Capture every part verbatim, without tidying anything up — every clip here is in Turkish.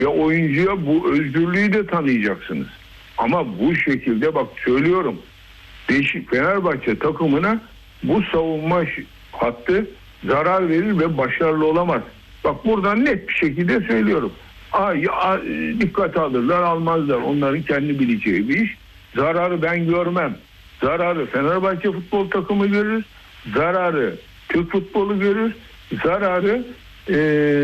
ve oyuncuya bu özgürlüğü de tanıyacaksınız. Ama bu şekilde bak söylüyorum, Beşik Fenerbahçe takımına bu savunma hattı zarar verir ve başarılı olamaz. Bak buradan net bir şekilde söylüyorum. Ay, ay, dikkate alırlar almazlar. Onların kendi bileceği bir iş. Zararı ben görmem. Zararı Fenerbahçe futbol takımı görür. Zararı Türk futbolu görür. Zararı e,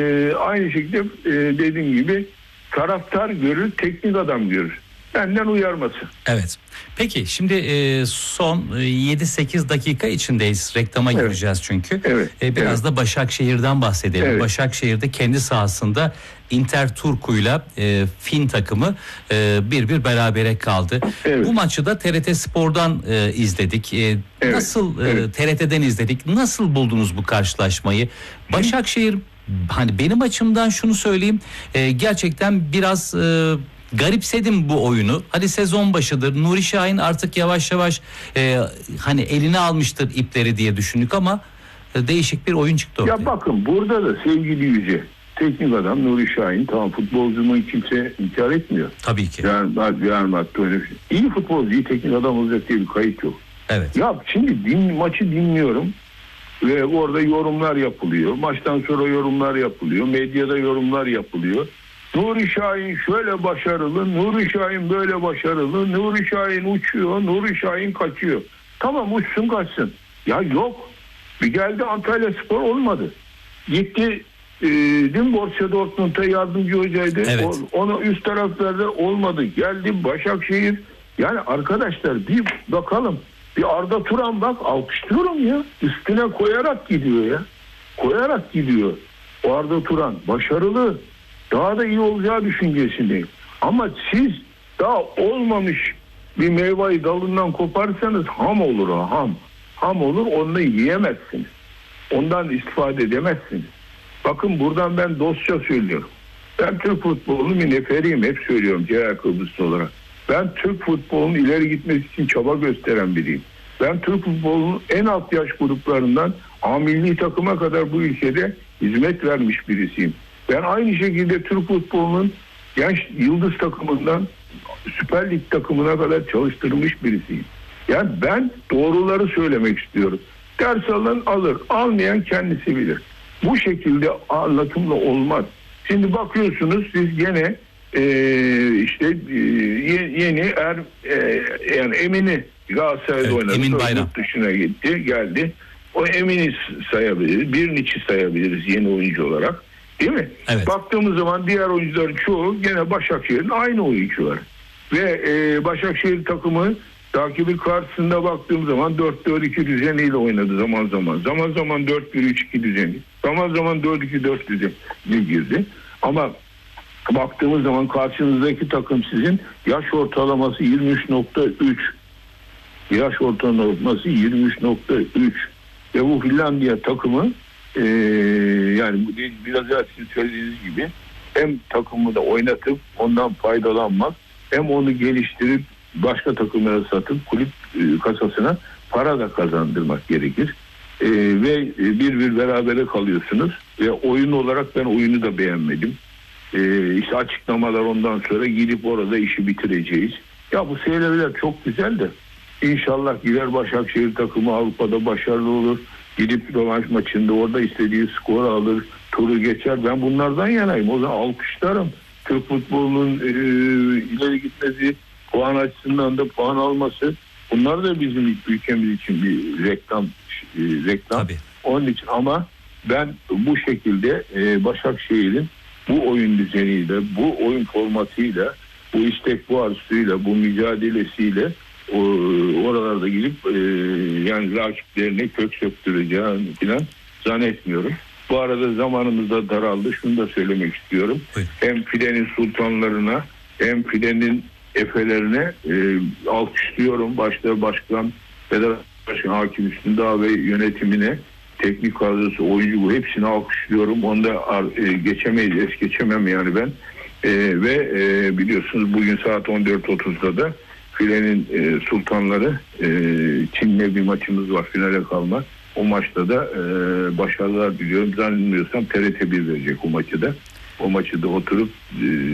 aynı şekilde e, dediğim gibi taraftar görür, teknik adam görür. Benden uyarması. Evet. Peki şimdi e, son yedi sekiz dakika içindeyiz. Reklama evet. gireceğiz çünkü. Evet. E, biraz evet. da Başakşehir'den bahsedelim. Evet. Başakşehir'de kendi sahasında Inter Turku'yla e, Fin takımı e, bir bir berabere kaldı. Evet. Bu maçı da T R T Spor'dan e, izledik. E, evet. Nasıl e, evet. T R T'den izledik. Nasıl buldunuz bu karşılaşmayı? Başakşehir, hani benim açımdan şunu söyleyeyim. E, gerçekten biraz e, garipsedim bu oyunu. Hadi sezon başıdır. Nuri Şahin artık yavaş yavaş e, hani eline almıştır ipleri diye düşündük ama e, değişik bir oyun çıktı ortaya. Ya bakın burada da sevgili Yüce, teknik adam Nuri Şahin, tamam futbolcunun kimse inkar etmiyor. Tabii ki. Yani, yani öyle şey. İyi futbolcu, iyi teknik adam olacak diye bir kayıt yok. Evet. Ya şimdi din, maçı dinliyorum ve orada yorumlar yapılıyor. Maçtan sonra yorumlar yapılıyor. Medyada yorumlar yapılıyor. Nuri Şahin şöyle başarılı, Nuri Şahin böyle başarılı, Nuri Şahin uçuyor, Nuri Şahin kaçıyor. Tamam uçsun kaçsın. Ya yok. Bir geldi Antalya Spor olmadı. Gitti e, dün Borussia Dortmund'a yardımcı hocaydı. Evet. O, onu üst taraflarda olmadı. Geldi Başakşehir. Yani arkadaşlar bir bakalım. Bir Arda Turan bak alkışlıyorum ya. Üstüne koyarak gidiyor ya. Koyarak gidiyor. O Arda Turan başarılı. Daha da iyi olacağı düşüncesindeyim. Ama siz daha olmamış bir meyveyi dalından koparsanız ham olur o ham. Ham olur, onu yiyemezsiniz. Ondan istifade edemezsiniz. Bakın buradan ben dostça söylüyorum. Ben Türk futbolunun bir neferiyim. Hep söylüyorum Ceyhan Kıbrıslı olarak. Ben Türk futbolunun ileri gitmesi için çaba gösteren biriyim. Ben Türk futbolunun en alt yaş gruplarından A milli takıma kadar bu ülkede hizmet vermiş birisiyim. Ben aynı şekilde Türk futbolunun genç yıldız takımından Süper Lig takımına kadar çalıştırmış birisiyim. Yani ben doğruları söylemek istiyorum. Ders alan alır, almayan kendisi bilir. Bu şekilde anlatımla olmaz. Şimdi bakıyorsunuz siz gene e, işte e, yeni er e, yani Emin'i Galatasaray'da evet, oynadı. Emin Bayram. Yurt dışına gitti, geldi. O Emin'i sayabiliriz. Birniç'i sayabiliriz yeni oyuncu olarak. Değil mi? Evet. Baktığımız zaman diğer oyuncuların çoğu gene Başakşehir'in aynı oyuncuları. Ve e, Başakşehir takımı takibi karşısında baktığım zaman dört dört iki düzeniyle oynadı zaman zaman. Zaman zaman dört bir üç iki düzeni. Zaman zaman dört iki dört düzeni girdi. Ama baktığımız zaman karşınızdaki takım sizin yaş ortalaması yirmi üç nokta üç. Yaş ortalaması yirmi üç nokta üç. Ve bu Finlandiya takımı Ee, yani biraz daha sizin söylediğiniz gibi hem takımı da oynatıp ondan faydalanmak hem onu geliştirip başka takımlara satıp kulüp e, kasasına para da kazandırmak gerekir. Ee, ve bir bir berabere kalıyorsunuz ve oyun olarak ben oyunu da beğenmedim. Ee, işte açıklamalar ondan sonra gidip orada işi bitireceğiz. Ya bu seyirler çok güzel de İnşallah gider Başakşehir takımı Avrupa'da başarılı olur. Gidip rövanş maçında orada istediği skoru alır, turu geçer. Ben bunlardan yanayım. O zaman alkışlarım. Türk futbolunun e, ileri gitmesi, puan açısından da puan alması. Bunlar da bizim ülkemiz için bir reklam. E, reklam. Tabii. Onun için ama ben bu şekilde e, Başakşehir'in bu oyun düzeniyle, bu oyun formatıyla, bu istek, bu arzusuyla, bu mücadelesiyle o, oralarda gidip e, yani rakiplerine kök söktüreceğini falan zannetmiyorum. Bu arada zamanımız da daraldı. Şunu da söylemek istiyorum. Buyurun. Hem filenin sultanlarına hem filenin efelerine e, alkışlıyorum. Başta başkan, federasyon başkan Hakim Üstündağ ve yönetimine, teknik kadrosu, oyuncu bu hepsini alkışlıyorum. Onu da e, geçemeyiz. Es geçemem yani ben. E, ve e, biliyorsunuz bugün saat on dört otuzda da filenin e, sultanları e, Çin'le bir maçımız var finale kalmak. O maçta da e, başarılar diliyorum. Zannediyorsam T R T bir verecek o maçı da. O maçı da oturup e,